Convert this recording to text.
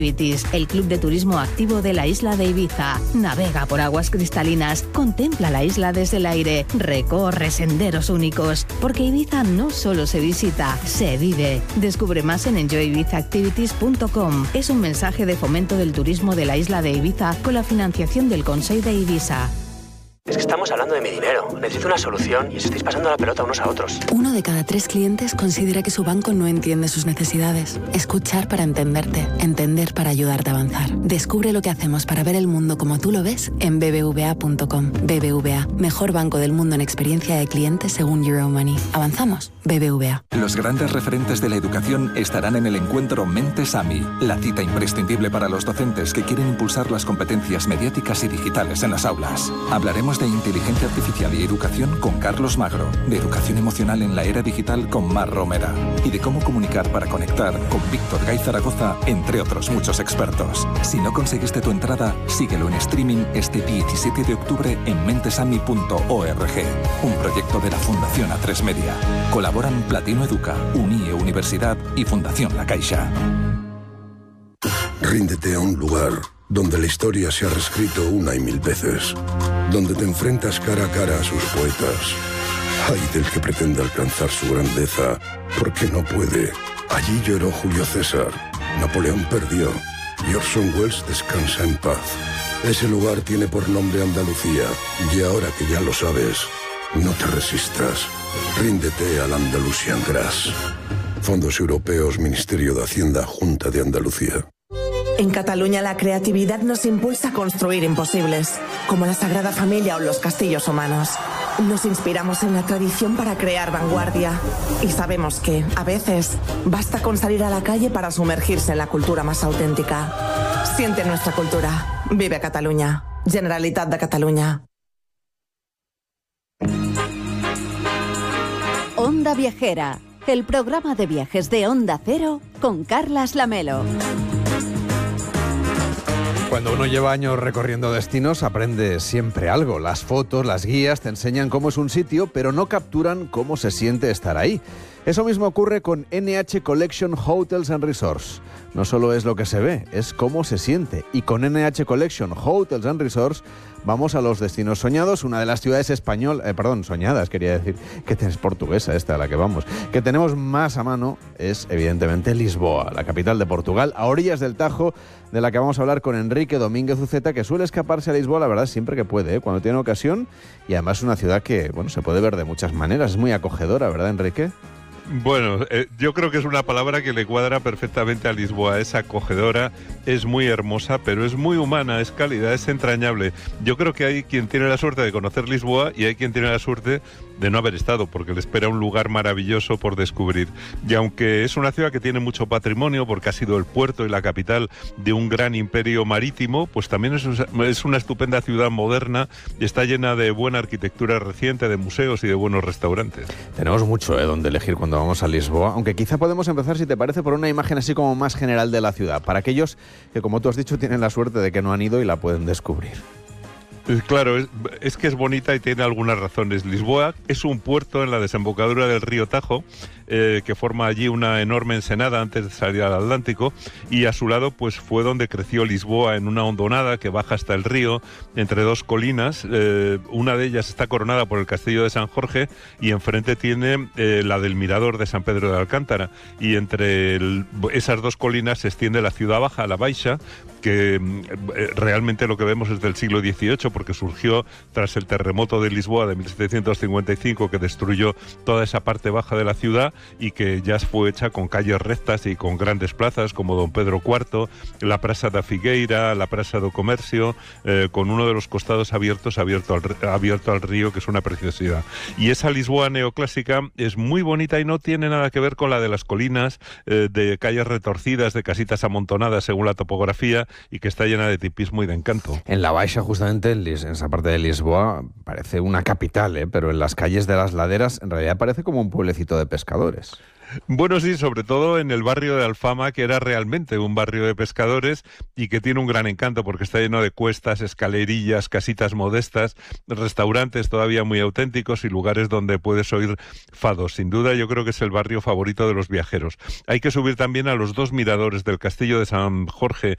el club de turismo activo de la isla de Ibiza. Navega por aguas cristalinas, contempla la isla desde el aire, recorre senderos únicos, porque Ibiza no solo se visita, se vive. Descubre más en enjoyibizaactivities.com. Es un mensaje de fomento del turismo de la isla de Ibiza con la financiación del Consell de Ibiza. Es que estamos hablando de mi dinero. Necesito una solución y os estáis pasando la pelota unos a otros. 1 de cada 3 clientes considera que su banco no entiende sus necesidades. Escuchar para entenderte. Entender para ayudarte a avanzar. Descubre lo que hacemos para ver el mundo como tú lo ves en bbva.com. BBVA, mejor banco del mundo en experiencia de clientes según Euromoney. ¿Avanzamos? BBVA. Los grandes referentes de la educación estarán en el encuentro Mentes AMI, la cita imprescindible para los docentes que quieren impulsar las competencias mediáticas y digitales en las aulas. Hablaremos de inteligencia artificial y educación con Carlos Magro, de educación emocional en la era digital con Mar Romera y de cómo comunicar para conectar con Víctor Gay Zaragoza, entre otros muchos expertos. Si no conseguiste tu entrada, síguelo en streaming este 17 de octubre en mentesami.org, un proyecto de la Fundación A3 Media. Colaboran Platino Educa, UNIE Universidad y Fundación La Caixa. Ríndete a un lugar donde la historia se ha reescrito 1 y 1000 veces, donde te enfrentas cara a cara a sus poetas. Ay del que pretende alcanzar su grandeza, porque no puede. Allí lloró Julio César, Napoleón perdió y Orson Welles descansa en paz. Ese lugar tiene por nombre Andalucía, y ahora que ya lo sabes, no te resistas. Ríndete al Andalusian Grass. Fondos Europeos, Ministerio de Hacienda, Junta de Andalucía. En Cataluña la creatividad nos impulsa a construir imposibles, como la Sagrada Familia o los castillos humanos. Nos inspiramos en la tradición para crear vanguardia y sabemos que, a veces, basta con salir a la calle para sumergirse en la cultura más auténtica. Siente nuestra cultura. Vive Cataluña. Generalitat de Cataluña. Onda Viajera, el programa de viajes de Onda Cero con Carlas Lamelo. Cuando uno lleva años recorriendo destinos, aprende siempre algo. Las fotos, las guías te enseñan cómo es un sitio, pero no capturan cómo se siente estar ahí. Eso mismo ocurre con NH Collection Hotels and Resorts. No solo es lo que se ve, es cómo se siente. Y con NH Collection Hotels and Resorts vamos a los destinos soñados, una de las ciudades soñadas, quería decir, que es portuguesa esta a la que vamos. Que tenemos más a mano es, evidentemente, Lisboa, la capital de Portugal, a orillas del Tajo, de la que vamos a hablar con Enrique Domínguez Uceta, que suele escaparse a Lisboa, la verdad, siempre que puede, cuando tiene ocasión, y además es una ciudad que, bueno, se puede ver de muchas maneras, es muy acogedora, ¿verdad, Enrique? Bueno, yo creo que es una palabra que le cuadra perfectamente a Lisboa. Es acogedora, es muy hermosa, pero es muy humana, es cálida, es entrañable. Yo creo que hay quien tiene la suerte de conocer Lisboa y hay quien tiene la suerte de no haber estado, porque le espera un lugar maravilloso por descubrir. Y aunque es una ciudad que tiene mucho patrimonio, porque ha sido el puerto y la capital de un gran imperio marítimo, pues también es una estupenda ciudad moderna y está llena de buena arquitectura reciente, de museos y de buenos restaurantes. Tenemos mucho donde elegir cuando vamos a Lisboa, aunque quizá podemos empezar, si te parece, por una imagen así como más general de la ciudad, para aquellos que, como tú has dicho, tienen la suerte de que no han ido y la pueden descubrir. Claro, es que es bonita y tiene algunas razones. Lisboa es un puerto en la desembocadura del río Tajo, que forma allí una enorme ensenada antes de salir al Atlántico, y a su lado pues fue donde creció Lisboa, en una hondonada que baja hasta el río entre dos colinas. Una de ellas está coronada por el castillo de San Jorge y enfrente tiene la del mirador de San Pedro de Alcántara, y entre esas dos colinas se extiende la ciudad baja, la Baixa, que realmente lo que vemos es del siglo XVIII, porque surgió tras el terremoto de Lisboa de 1755, que destruyó toda esa parte baja de la ciudad, y que ya fue hecha con calles rectas y con grandes plazas como Don Pedro IV, la Praça da Figueira, la Praça do Comercio, con uno de los costados abierto al río, que es una preciosidad. Y esa Lisboa neoclásica es muy bonita y no tiene nada que ver con la de las colinas, de calles retorcidas, de casitas amontonadas según la topografía, y que está llena de tipismo y de encanto. En la Baixa, justamente, en esa parte de Lisboa, parece una capital, pero en las calles de las laderas, en realidad parece como un pueblecito de pescadores. Bueno, sí, sobre todo en el barrio de Alfama, que era realmente un barrio de pescadores y que tiene un gran encanto porque está lleno de cuestas, escalerillas, casitas modestas, restaurantes todavía muy auténticos y lugares donde puedes oír fados. Sin duda, yo creo que es el barrio favorito de los viajeros. Hay que subir también a los dos miradores del castillo de San Jorge